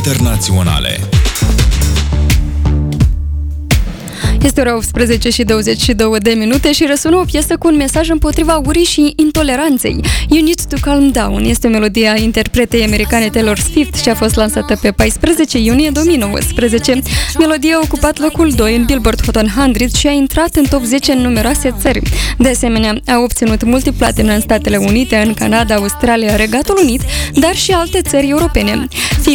internaționale. Este ora 18 și 22 de minute și răsună o piesă cu un mesaj împotriva urii și intoleranței. You Need to Calm Down este melodia interpretei americane Taylor Swift și a fost lansată pe 14 iunie 2019. Melodia a ocupat locul 2 în Billboard Hot 100 și a intrat în top 10 în numeroase țări. De asemenea, a obținut multiplatină în Statele Unite, în Canada, Australia, Regatul Unit, dar și alte țări europene.